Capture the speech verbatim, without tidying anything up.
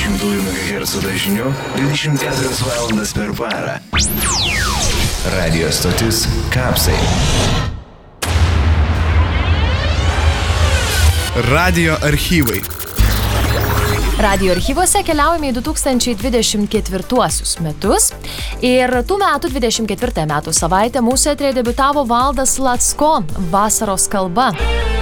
šimtųjų megahercų dažniu dvidešimt keturias valandas per parą. Radio stotis Kapsai. Radio archyvai. Radio archyvuose keliaujame į du tūkstančiai dvidešimt ketvirtuosius metus ir tų metų dvidešimt ketvirtąją metų savaitę mūsų eteryje debiutavo Valdas Lacko, Vasaros kalba.